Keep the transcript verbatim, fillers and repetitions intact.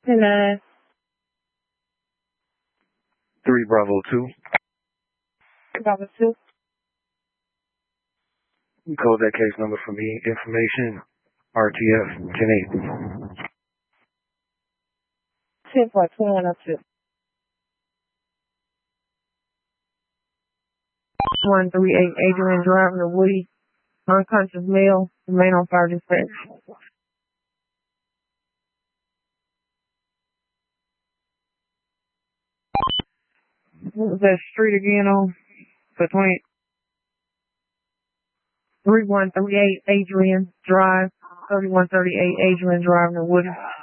Hello. Three Bravo two. Bravo two. Code that case number for me. Information. R T F ten eight. ten four twenty-one oh two. one three eight Adrian Drive, the Woody. Unconscious male. Remain on fire dispatch. What was that street again on? Between three one three eight Adrian Drive, thirty-one thirty-eight Adrian Drive, the Woody.